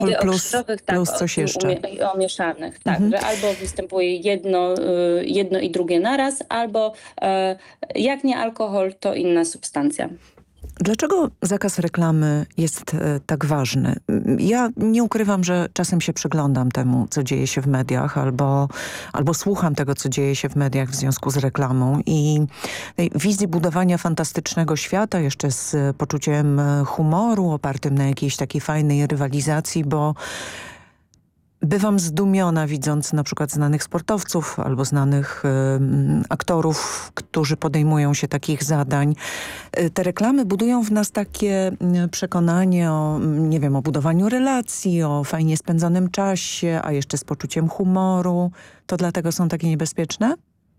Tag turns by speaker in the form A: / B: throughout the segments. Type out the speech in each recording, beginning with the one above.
A: alkohol
B: krzyżowych, tak,
A: plus coś jeszcze.
B: o mieszanych, tak, że albo występuje jedno i drugie naraz, albo jak nie alkohol, to inna substancja.
A: Dlaczego zakaz reklamy jest tak ważny? Ja nie ukrywam, że czasem się przyglądam temu, co dzieje się w mediach, albo słucham tego, co dzieje się w mediach w związku z reklamą i tej wizji budowania fantastycznego świata, jeszcze z poczuciem humoru opartym na jakiejś takiej fajnej rywalizacji, bo bywam zdumiona, widząc na przykład znanych sportowców albo znanych aktorów, którzy podejmują się takich zadań. Te reklamy budują w nas takie przekonanie o, nie wiem, o budowaniu relacji, o fajnie spędzonym czasie, a jeszcze z poczuciem humoru. To dlatego są takie niebezpieczne?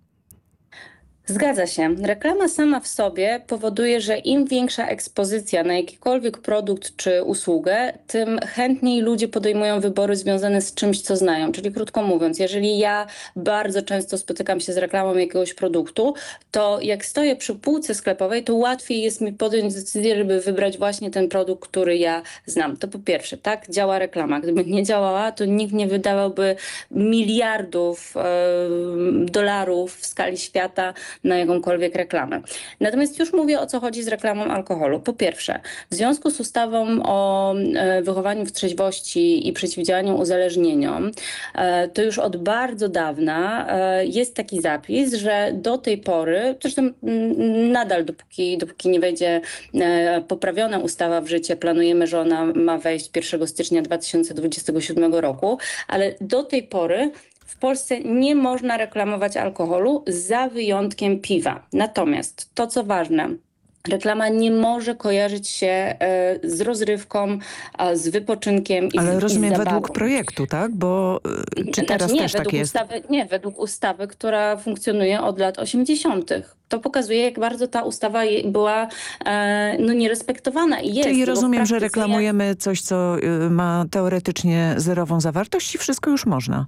B: Zgadza się. Reklama sama w sobie powoduje, że im większa ekspozycja na jakikolwiek produkt czy usługę, tym chętniej ludzie podejmują wybory związane z czymś, co znają. Czyli krótko mówiąc, jeżeli ja bardzo często spotykam się z reklamą jakiegoś produktu, to jak stoję przy półce sklepowej, to łatwiej jest mi podjąć decyzję, żeby wybrać właśnie ten produkt, który ja znam. To po pierwsze, tak działa reklama. Gdyby nie działała, to nikt nie wydawałby miliardów dolarów w skali świata na jakąkolwiek reklamę. Natomiast już mówię, o co chodzi z reklamą alkoholu. Po pierwsze, w związku z ustawą o wychowaniu w trzeźwości i przeciwdziałaniu uzależnieniom, to już od bardzo dawna jest taki zapis, że do tej pory, zresztą nadal dopóki nie wejdzie poprawiona ustawa w życie, planujemy, że ona ma wejść 1 stycznia 2027 roku, ale do tej pory w Polsce nie można reklamować alkoholu za wyjątkiem piwa. Natomiast to, co ważne, reklama nie może kojarzyć się z rozrywką, z wypoczynkiem
A: Ale
B: i
A: rozumiem
B: z zabawą.
A: według projektu, tak? Bo czy teraz
B: nie,
A: też tak jest?
B: według ustawy, która funkcjonuje od lat 80. To pokazuje, jak bardzo ta ustawa była nierespektowana i jest.
A: Czyli
B: bo w
A: rozumiem, że
B: praktyce
A: reklamujemy coś, co ma teoretycznie zerową zawartość i wszystko już można.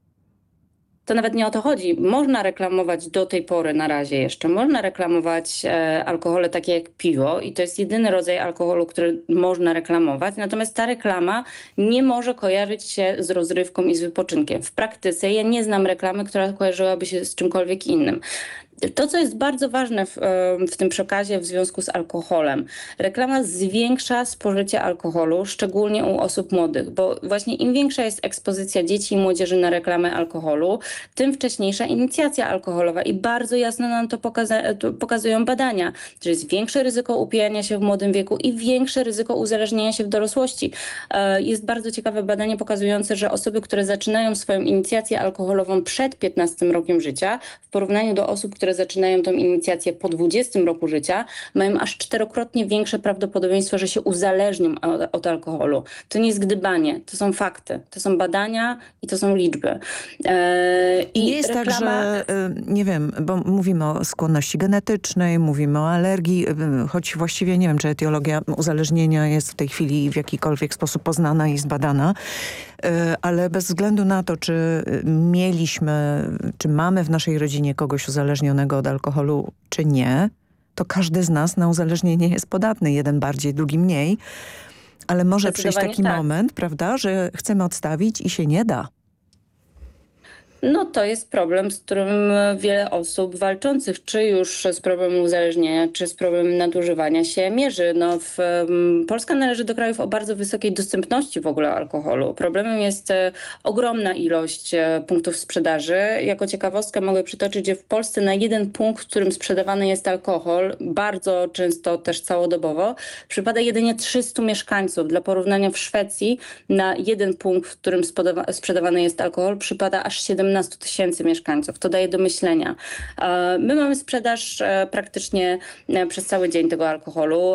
B: To nawet nie o to chodzi. Można reklamować do tej pory na razie jeszcze. Można reklamować alkohole takie jak piwo i to jest jedyny rodzaj alkoholu, który można reklamować. Natomiast ta reklama nie może kojarzyć się z rozrywką i z wypoczynkiem. W praktyce ja nie znam reklamy, która kojarzyłaby się z czymkolwiek innym. To, co jest bardzo ważne w tym przekazie w związku z alkoholem. Reklama zwiększa spożycie alkoholu, szczególnie u osób młodych, bo właśnie im większa jest ekspozycja dzieci i młodzieży na reklamę alkoholu, tym wcześniejsza inicjacja alkoholowa i bardzo jasno nam to pokazują badania, że jest większe ryzyko upijania się w młodym wieku i większe ryzyko uzależnienia się w dorosłości. Jest bardzo ciekawe badanie pokazujące, że osoby, które zaczynają swoją inicjację alkoholową przed 15 rokiem życia, w porównaniu do osób, które zaczynają tą inicjację po 20 roku życia, mają aż 4-krotnie większe prawdopodobieństwo, że się uzależnią od alkoholu. To nie jest gdybanie, to są fakty, to są badania i to są liczby.
A: I nie jest tak, że nie wiem, bo mówimy o skłonności genetycznej, mówimy o alergii, choć właściwie nie wiem, czy etiologia uzależnienia jest w tej chwili w jakikolwiek sposób poznana i zbadana, ale bez względu na to, czy mieliśmy, czy mamy w naszej rodzinie kogoś uzależnionego od alkoholu, czy nie, to każdy z nas na uzależnienie jest podatny, jeden bardziej, drugi mniej, ale może przyjść taki moment, prawda, że chcemy odstawić i się nie da.
B: No to jest problem, z którym wiele osób walczących, czy już z problemem uzależnienia, czy z problemem nadużywania się mierzy. Polska należy do krajów o bardzo wysokiej dostępności w ogóle alkoholu. Problemem jest ogromna ilość punktów sprzedaży. Jako ciekawostkę mogę przytoczyć, że w Polsce na jeden punkt, w którym sprzedawany jest alkohol, bardzo często też całodobowo, przypada jedynie 300 mieszkańców. Dla porównania w Szwecji na jeden punkt, w którym sprzedawany jest alkohol, przypada aż 17 000 mieszkańców. To daje do myślenia. My mamy sprzedaż praktycznie przez cały dzień tego alkoholu.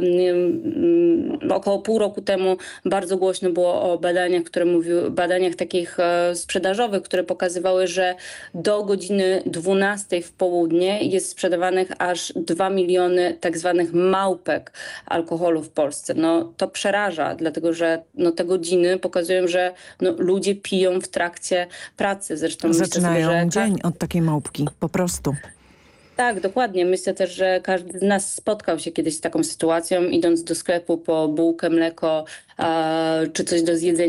B: Około pół roku temu bardzo głośno było o badaniach takich sprzedażowych, które pokazywały, że do godziny 12 w południe jest sprzedawanych aż 2 miliony tak zwanych małpek alkoholu w Polsce. No to przeraża, dlatego że te godziny pokazują, że ludzie piją w trakcie pracy. Zresztą
A: zaczynają
B: myślę sobie, że
A: dzień od takiej małpki, po prostu.
B: Tak, dokładnie. Myślę też, że każdy z nas spotkał się kiedyś z taką sytuacją, idąc do sklepu po bułkę, mleko czy coś do zjedzenia.